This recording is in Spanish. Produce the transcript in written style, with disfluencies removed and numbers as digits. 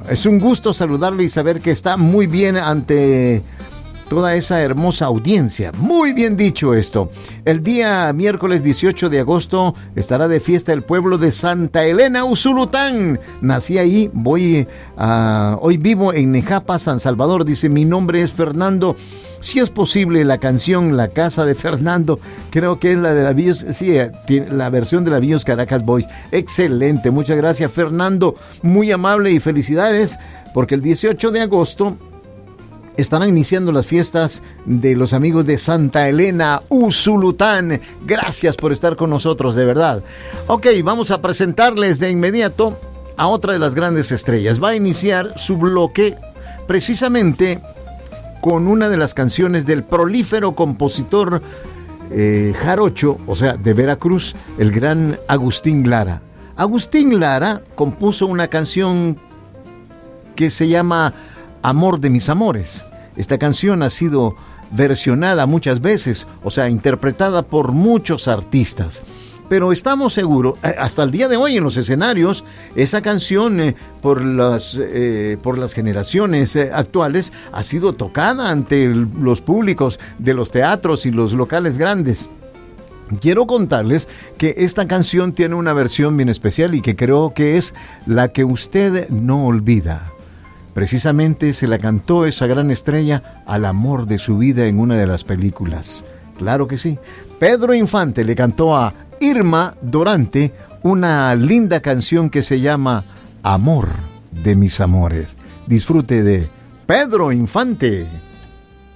es un gusto saludarle y saber que está muy bien ante toda esa hermosa audiencia. Muy bien dicho esto. El día miércoles 18 de agosto estará de fiesta el pueblo de Santa Elena, Usulután. Nací ahí, hoy vivo en Nejapa, San Salvador. Dice, mi nombre es Fernando. Si es posible, la canción La Casa de Fernando, creo que es la de la Villos, sí, la versión de la Villos Caracas Boys. Excelente, muchas gracias, Fernando, muy amable, y felicidades, porque el 18 de agosto estarán iniciando las fiestas de los amigos de Santa Elena, Usulután. Gracias por estar con nosotros, de verdad. Ok, vamos a presentarles de inmediato a otra de las grandes estrellas. Va a iniciar su bloque precisamente con una de las canciones del prolífero compositor jarocho, o sea, de Veracruz, el gran Agustín Lara. Agustín Lara compuso una canción que se llama Amor de mis amores. Esta canción ha sido versionada muchas veces, o sea, interpretada por muchos artistas. Pero estamos seguros, hasta el día de hoy en los escenarios, esa canción por las generaciones actuales ha sido tocada ante los públicos de los teatros y los locales grandes. Quiero contarles que esta canción tiene una versión bien especial y que creo que es la que usted no olvida. Precisamente se la cantó esa gran estrella al amor de su vida en una de las películas. Claro que sí. Pedro Infante le cantó a Irma Dorante una linda canción que se llama Amor de mis amores. Disfrute de Pedro Infante.